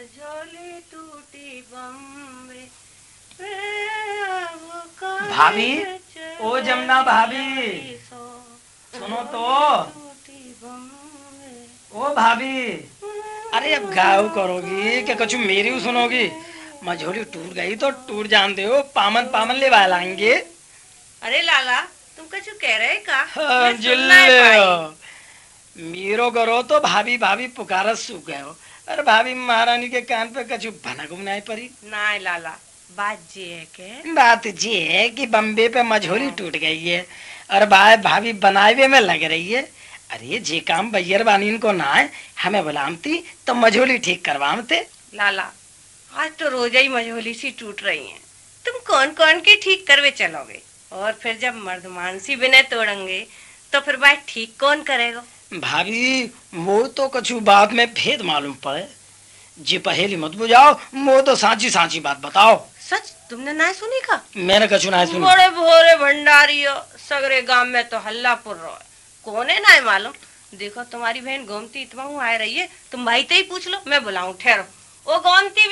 मझोली टूटी बम्बे। भाभी, ओ जमुना भाभी, सुनो तो। ओ भाभी, अरे अब गाँव करोगी क्या कछु मेरी सुनोगी? मझोली टूट गई तो टूट जान दो, पामन पामन ले लाएंगे। अरे लाला, तुम कछु कह रहे का? हाँ, मैं सुन ना पाई। मीरो करो तो भाभी भाभी पुकारत सूख गए हो। अरे भाभी महारानी के कान पे कछु भनक नहीं पड़ी। ना लाला, बात ये है के बात ये है कि बम्बे पे मझोली टूट गई है और भाभी बनावे में लग रही है। अरे जे काम बैयर बानीन को ना है, हमें बुलामती तो मझोली ठीक करवामते। लाला, आज तो रोजा ही मझोली सी टूट रही है। तुम कौन कौन की ठीक करवे चलोगे? और फिर जब मर्दमानसी बिना तोड़ेंगे तो फिर बात ठीक कौन करेगा? भाभी वो तो कछु बात में भेद मालूम पड़े। जी पहेली मत बुझाओ, वो तो सांची सांची बात बताओ। सच तुमने ना सुनी का? मैंने कछु ना सुनी। बड़े भोरे भंडारी हो, सगरे गांव में तो हल्ला पुर रहा है। कोने ना मालूम? देखो तुम्हारी बहन गोमती इतना आ रही है, तुम भाई ते ही पूछ लो, मैं बुलाऊं ठहरो। ओ गोमती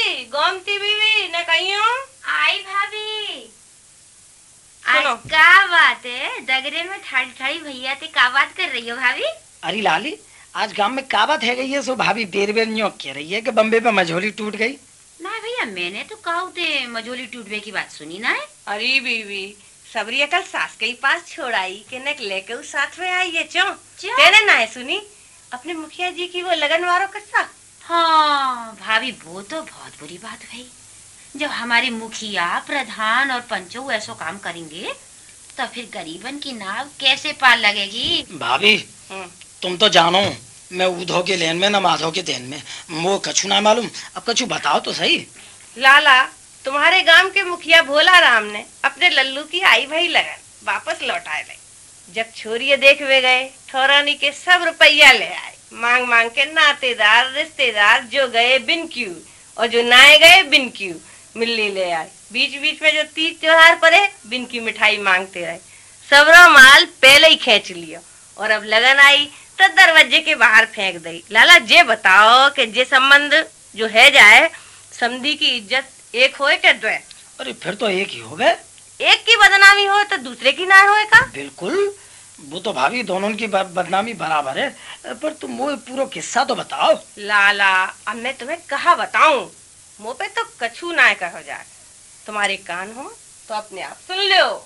बीवी ने कही हो? आई भाभी। सुनो। आज का बात है? डगरे में ठाड़ी ठाड़ी भैया ते का बात कर रही हो भाभी? अरे लाली, आज गांव में का बात है गई है? सो भाभी बेर बेर न्यों कह रही है कि बम्बे पे मझोली टूट गई। ना भैया, मैंने तो काउते मझोली टूटवे की बात सुनी ना है। अरे बीवी, सबरी कल सास के ही पास छोड़ाई के ने लेके उस साथ में आई है। क्यों तेरे ना है सुनी? अपने मुखिया जी की वो लगन वारो किस्सा। हाँ भाभी, वो तो बहुत बुरी बात भाई। जब हमारे मुखिया प्रधान और पंचो ऐसा काम करेंगे तो फिर गरीबन की नाव कैसे पार लगेगी? भाभी तुम तो जानो मैं ऊधो के लेन में न माधो के देन में, वो कछु ना मालूम। अब कछु बताओ तो सही। लाला, तुम्हारे गांव के मुखिया भोला राम ने अपने लल्लू की आई भाई लगन वापस लौटाए ले। जब छोरिये देखवे गए, ठौरानी के सब रुपया ले आए। मांग मांग के नातेदार रिश्तेदार जो गए बिन क्यू और जो नाए गए बिन क्यू मिल्ली ले आए। बीच बीच में जो तीज त्योहार पड़े बिन की मिठाई मांगते रहे। सबरा माल पहले ही खींच लिया और अब लगन आई तो दरवाजे के बाहर फेंक दी। लाला जे बताओ कि जे संबंध जो है जाए, समधी की इज्जत एक होए के दो? अरे फिर तो एक ही हो गए। एक की बदनामी हो तो दूसरे की ना होए का? बिल्कुल, वो तो भाभी दोनों की बदनामी बराबर है। पर तुम वो पूरा किस्सा तो बताओ। लाला, अब मैं तुम्हें कहा बताऊं? मुँह पे तो कछु ना कहो जाए। तुम्हारे कान हो तो अपने आप सुन लो।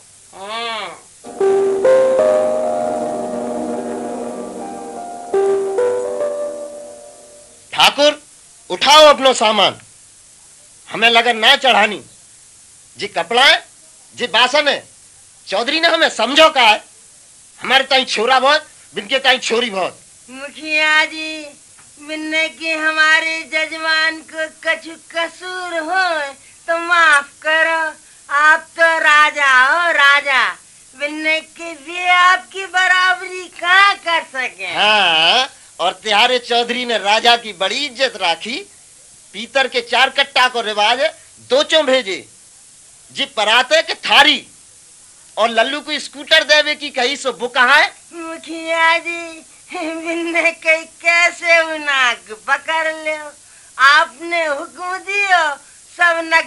ठाकुर, उठाओ अपनो सामान। हमें लगन ना चढ़ानी। जी कपड़ा है, जी बासन है। चौधरी ने हमें समझो का है। हमारे ताई छोरा बहुत, बिनके ताई छोरी बहुत। मुखिया जी, बिन्ने की हमारे जजमान को कछु कसूर हो तो माफ करो। आप तो राजा हो राजा, बिन्ने की भी आपकी बराबरी कहाँ कर सके। हाँ, और तिहारे चौधरी ने राजा की बड़ी इज्जत राखी। पीतर के 4 कट्टा को रिवाज है, 2 चों भेजे। जी पराते के थारी और लल्लू को स्कूटर देवे की कही सो वो कहाँ है? मुखिया जी, बिन्ने कहीं कैसे नाक पकड़ लो? आपने हुक्म दियो सब न